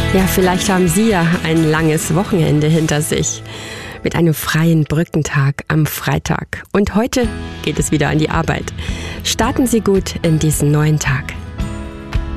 Ja, vielleicht haben Sie ja ein langes Wochenende hinter sich mit einem freien Brückentag am Freitag. Und heute geht es wieder an die Arbeit. Starten Sie gut in diesen neuen Tag.